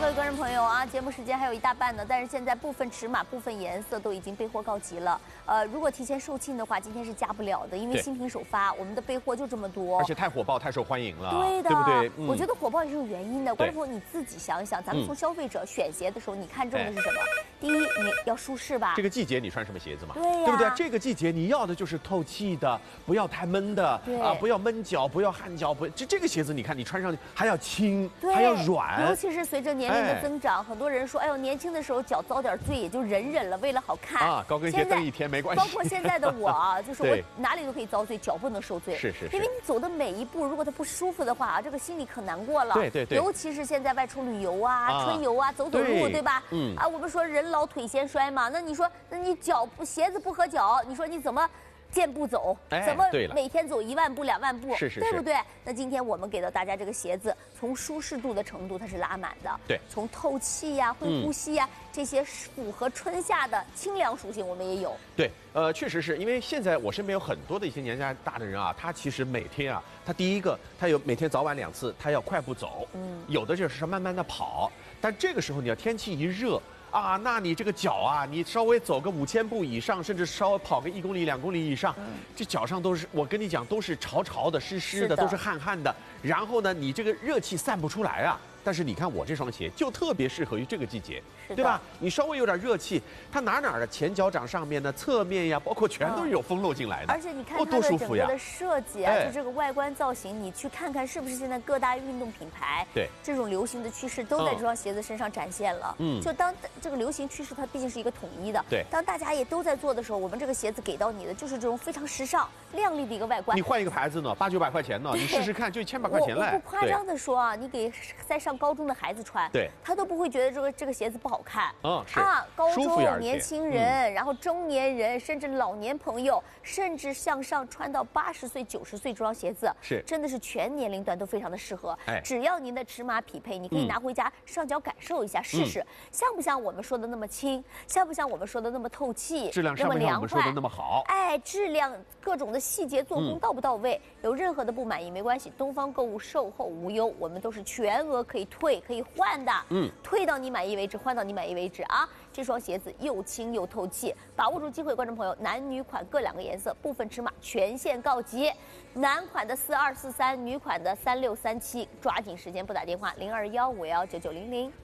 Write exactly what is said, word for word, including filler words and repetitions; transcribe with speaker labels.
Speaker 1: 各位观众朋友啊，节目时间还有一大半呢，但是现在部分尺码、部分颜色都已经备货告急了。呃，如果提前售罄的话，今天是加不了的，因为新品首发，我们的备货就这么多，
Speaker 2: 而且太火爆、太受欢迎了，
Speaker 1: 对的，
Speaker 2: 对不对？
Speaker 1: 嗯、我觉得火爆也是有原因的。观众朋友你自己想一想，咱们从消费者选鞋的时候，你看中的是什么？哎、第一，你要舒适吧？
Speaker 2: 这个季节你穿什么鞋子嘛？
Speaker 1: 对呀、
Speaker 2: 对不对？这个季节你要的就是透气的，不要太闷的啊，不要闷脚，不要汗脚，不这这个鞋子你看你穿上去还要轻，还要软，
Speaker 1: 尤其是随着年龄的增长，哎、很多人说，哎呦，年轻的时候脚遭点罪也就忍忍了，为了好看
Speaker 2: 啊，高跟鞋蹬一天没关系。
Speaker 1: 包括现在的我啊，就是我哪里都可以遭罪，脚不能受罪。
Speaker 2: 是是是。
Speaker 1: 因为你走的每一步，如果它不舒服的话啊，这个心里可难过了。
Speaker 2: 对对对。
Speaker 1: 尤其是现在外出旅游啊、啊春游啊、走走路，对, 对吧？嗯。啊，我们说人老腿先衰嘛，那你说，那你脚不鞋子不合脚，你说你怎么？健步走，
Speaker 2: 哎、
Speaker 1: 怎么每天走一万步、两万步，
Speaker 2: 是是是，
Speaker 1: 对不对？那今天我们给到大家这个鞋子，从舒适度的程度它是拉满的，
Speaker 2: 对，
Speaker 1: 从透气呀、会呼吸呀、嗯、这些符合春夏的清凉属性，我们也有。
Speaker 2: 对，呃，确实是因为现在我身边有很多的一些年纪大的人啊，他其实每天啊，他第一个他有每天早晚两次，他要快步走，嗯，有的就是慢慢的跑，但这个时候你要天气一热。啊，那你这个脚啊，你稍微走个五千步以上，甚至稍微跑个一公里、两公里以上，嗯、这脚上都是，我跟你讲，都是潮潮的、湿湿的，都是汗汗的。然后呢，你这个热气散不出来啊。但是你看我这双鞋就特别适合于这个季节，对吧？你稍微有点热气，它哪哪的前脚掌上面呢、侧面呀，包括全都是有风漏进来的。
Speaker 1: 而且你看它的整个的设计啊，就这个外观造型，你去看看是不是现在各大运动品牌
Speaker 2: 对
Speaker 1: 这种流行的趋势都在这双鞋子身上展现了。嗯，就当这个流行趋势它毕竟是一个统一的，
Speaker 2: 对，
Speaker 1: 当大家也都在做的时候，我们这个鞋子给到你的就是这种非常时尚、靓丽的一个外观。
Speaker 2: 你换一个牌子呢，八九百块钱呢，你试试看，就一千把块钱来。
Speaker 1: 我不夸张的说啊，你给在上高中的孩子穿。
Speaker 2: 对，
Speaker 1: 他都不会觉得这个这个鞋子不好看。
Speaker 2: 嗯，是
Speaker 1: 啊，高中年轻人，
Speaker 2: 嗯、
Speaker 1: 然后中年人，甚至老年朋友，甚至向上穿到八十岁、九十岁，这双鞋子
Speaker 2: 是
Speaker 1: 真的是全年龄段都非常的适合。
Speaker 2: 哎，
Speaker 1: 只要您的尺码匹配，你可以拿回家上脚感受一下，试试、嗯、像不像我们说的那么轻，像不像我们说的那么透气，
Speaker 2: 质量上不像我们说的那么好。
Speaker 1: 哎，质量各种的细节做工到不到位？嗯、有任何的不满意没关系，东方购物售后无忧，我们都是全额可以退可以换。换的，嗯，退到你满意为止，换到你满意为止啊！这双鞋子又轻又透气，把握住机会，观众朋友，男女款各两个颜色，部分尺码全线告急，男款的四二四三，女款的三六三七，抓紧时间拨打电话零二幺五幺九九零零。